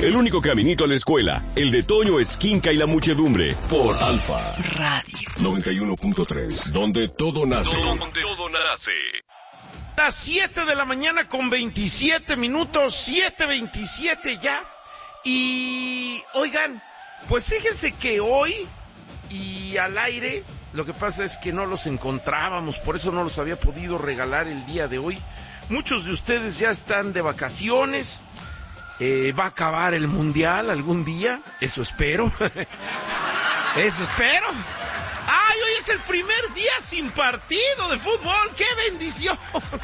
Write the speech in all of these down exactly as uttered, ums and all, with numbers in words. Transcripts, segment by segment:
El único caminito a la escuela, el de Toño Esquinca y la muchedumbre, por Alfa Radio noventa y uno punto tres, donde todo nace. Donde todo nace. Las siete de la mañana con veintisiete minutos, siete veintisiete ya. Y, oigan, pues fíjense que hoy y al aire, lo que pasa es que no los encontrábamos, por eso no los había podido regalar el día de hoy. Muchos de ustedes ya están de vacaciones, eh, va a acabar el mundial algún día, eso espero, eso espero. ¡Ay, hoy es el primer día sin partido de fútbol! ¡Qué bendición!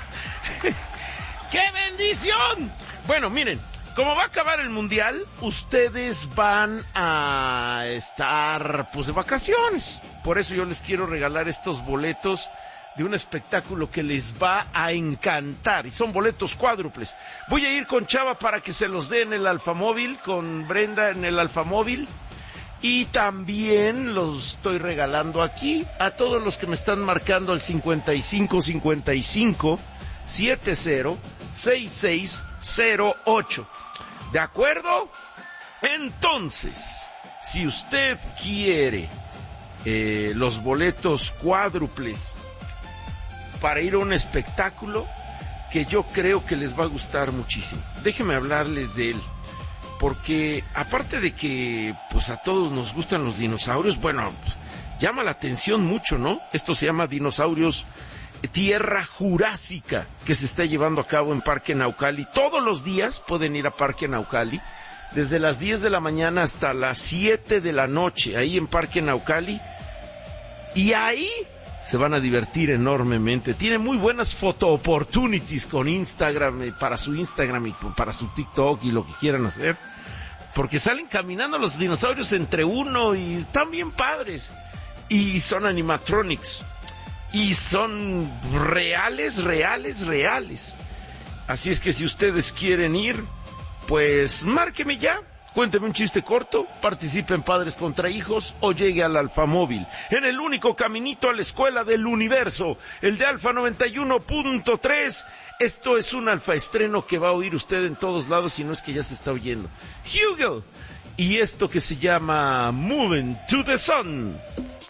¡Qué bendición! Bueno, miren, como va a acabar el mundial, ustedes van a estar, pues, de vacaciones. Por eso yo les quiero regalar estos boletos de un espectáculo que les va a encantar. Y son boletos cuádruples. Voy a ir con Chava para que se los dé en el Alfamóvil, con Brenda en el Alfamóvil. Y también los estoy regalando aquí a todos los que me están marcando al cincuenta y cinco cincuenta y cinco setenta sesenta y seis cero ocho. ¿De acuerdo? Entonces, si usted quiere eh, los boletos cuádruples para ir a un espectáculo que yo creo que les va a gustar muchísimo, déjenme hablarles de él. Porque aparte de que pues a todos nos gustan los dinosaurios, bueno, pues, llama la atención mucho, ¿no? Esto se llama Dinosaurios Tierra Jurásica, que se está llevando a cabo en Parque Naucali. Todos los días pueden ir a Parque Naucali, desde las diez de la mañana hasta las siete de la noche, ahí en Parque Naucali. Y ahí se van a divertir enormemente. Tiene muy buenas photo opportunities con Instagram, eh, para su Instagram y para su TikTok y lo que quieran hacer. Porque salen caminando los dinosaurios entre uno y están bien padres. Y son animatronics. Y son reales, reales, reales. Así es que si ustedes quieren ir, pues márqueme ya. Cuénteme un chiste corto, participe en Padres contra Hijos o llegue al Alfamóvil, en el único caminito a la escuela del universo, el de Alfa noventa y uno punto tres. Esto es un alfa estreno que va a oír usted en todos lados, si no es que ya se está oyendo. Hugo, y esto que se llama Moving to the Sun.